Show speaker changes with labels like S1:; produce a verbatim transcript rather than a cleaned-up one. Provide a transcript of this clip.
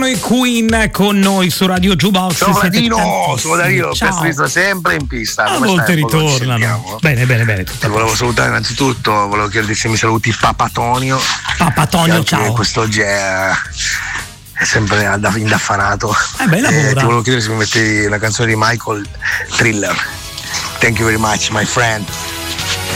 S1: i Queen con noi su Radio Jukebox.
S2: Ciao Vladino, sono Dario, Pestrizzo sempre in pista.
S1: A volte ritornano. Bene, bene, bene.
S2: Ti volevo salutare innanzitutto, volevo chiederti se mi saluti Papatonio.
S1: Papatonio, ciao.
S2: Quest'oggi è, è sempre indaffanato.
S1: Eh beh, lavora.
S2: Eh, ti volevo chiedere se mi metti la canzone di Michael, Thriller. Thank you very much, my friend.